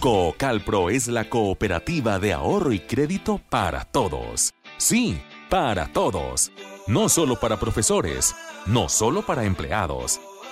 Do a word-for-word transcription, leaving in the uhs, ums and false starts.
Coocalpro es la cooperativa de ahorro y crédito para todos. Sí, para todos. No solo para profesores, no solo para empleados,